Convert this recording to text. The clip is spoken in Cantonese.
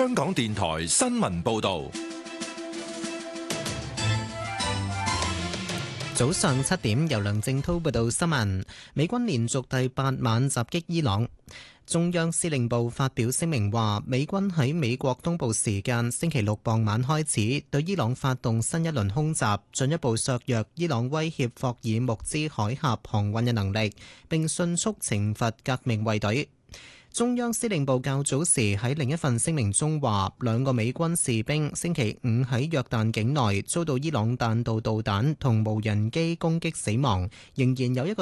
香港電台新聞報道。 早上7點，由梁正濤報道新聞。美軍連續第8晚襲擊伊朗。中央司令部發表聲明話，美軍喺美國東部時間星期六傍晚開始對伊朗發動新一輪空襲，進一步削弱伊朗威脅霍爾木茲海峽航運嘅能力，並迅速懲罰革命衛隊。中央司令部較早時喺另一份聲明中話，2個美軍士兵星期五喺約旦境內遭到伊朗彈道導彈同無人機攻擊死亡，仍然有一個